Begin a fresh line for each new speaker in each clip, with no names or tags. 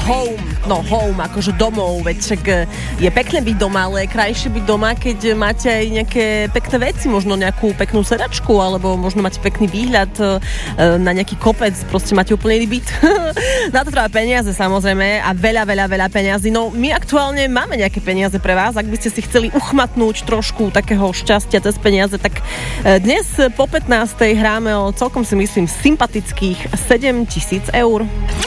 home. No home, akože domov, veď však je pekné byť doma, ale je krajšie byť doma, keď máte aj nejaké pekné veci, možno nejakú peknú sedačku, alebo možno máte pekný výhľad na nejaký kopec, proste máte úplne iný byt. Na to treba peniaze samozrejme a veľa peniazy. No my aktuálne máme nejaké peniaze pre vás, ak by ste si chceli uchmatnúť trošku takého šťastia cez peniaze, tak dnes po 15. hráme o celkom si myslím sympatických 7 000 eur.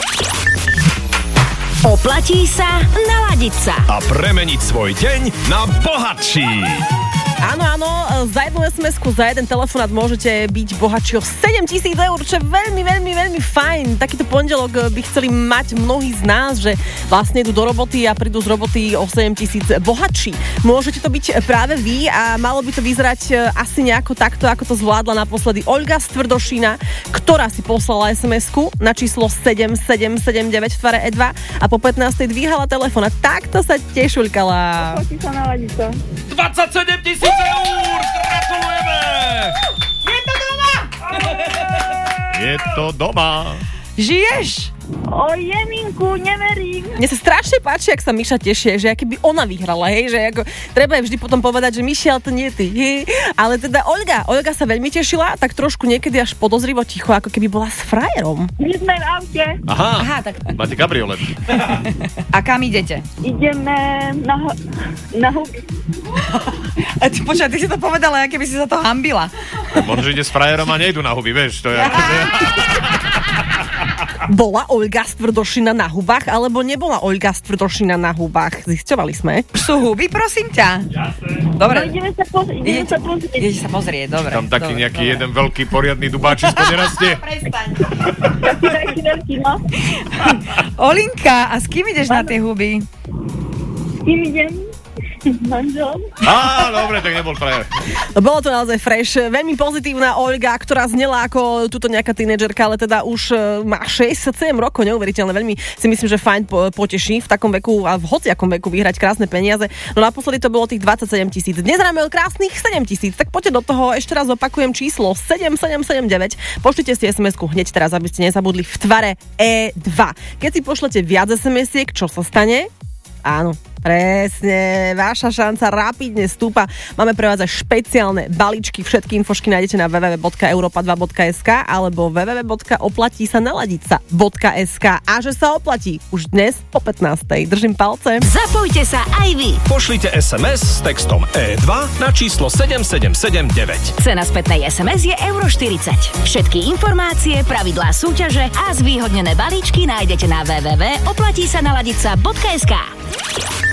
Oplatí sa naladiť sa
a premeniť svoj deň na bohatší.
Áno, za jednu SMS-ku, za jeden telefonát môžete byť bohatší o 7 000 eur, čo je veľmi fajn. Takýto pondelok by chceli mať mnohí z nás, že vlastne idú do roboty a prídu z roboty o 7 000 bohatší. Môžete to byť práve vy a malo by to vyzerať asi nejako takto, ako to zvládla naposledy Olga z Tvrdošína, ktorá si poslala SMS-ku na číslo 7779 v tvare E2 a po 15. dvíhala telefón a takto sa tešuľkala.
Oplatí sa naladiť sa.
27 000 eur! Gratulujeme! Je to doma!
Žiješ?
O Jeminku, neverím.
Mne sa strašne páči, ak sa Miša teší, že keby ona vyhrala, hej, že ako, treba je vždy potom povedať, že Miši, ale to nie ty, hej. Ale teda Olga sa veľmi tešila, tak trošku niekedy až podozrivo ticho, ako keby bola s frajerom.
My sme v aute.
Aha,
tak.
máte kabriolet.
A kam idete?
Ideme na huby.
Počkaj, ty si to povedala, aké by si sa to hambila.
Možno, že ide s frajerom a nejdu na huby, vieš, to je
Bola Olga z Tvrdošína na hubách, alebo nebola Olga z Tvrdošína na hubách? Zisťovali sme.
Sú huby, prosím ťa?
No,
Dobre.
ideme sa pozrieť.
Idete sa pozrieť, dobre.
tam taký nejaký jeden veľký poriadny dubáčisko nerastie.
Prestaň.
Taký veľký, no.
Olinka, a s kým ideš na tie huby?
S kým idem? S manželom.
Á, dobre, tak nebol frajer.
Bolo to naozaj fresh. Veľmi pozitívna Olga, ktorá znela ako túto nejaká tínedžerka, ale teda už má 67 rokov, neuveriteľné. Veľmi si myslím, že fajn poteší v takom veku a v hociakom veku vyhrať krásne peniaze. No naposledy to bolo tých 27 000. Dnes hráme o krásnych 7 000. Tak poďte do toho, ešte raz opakujem číslo 7779. Pošlite si SMS-ku hneď teraz, aby ste nezabudli v tvare E2. Keď si pošlete viac SMS-iek, čo sa stane? Áno, presne, vaša šanca rapidne stúpa. Máme pre vás aj špeciálne balíčky, všetky infošky nájdete na www.europa2.sk alebo www.oplatísanaladica.sk a že sa oplatí už dnes po 15. Držím palce.
Zapojte sa aj vy.
Pošlite SMS s textom E2 na číslo 7779.
Cena spätnej SMS je €40. Všetky informácie, pravidlá súťaže a zvýhodnené balíčky nájdete na www.oplatísanaladica.sk.